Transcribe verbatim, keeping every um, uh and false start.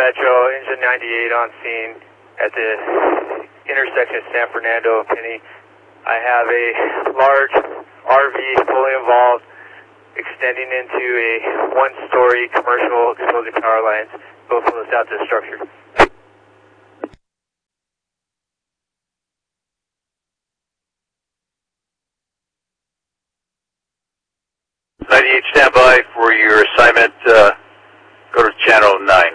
Metro, engine ninety-eight on scene at the intersection of San Fernando and Penny. I have a large R V fully involved, extending into a one-story commercial exposing power lines, both from the south to the structure. ninety-eight, stand by for your assignment. Uh, go to channel nine.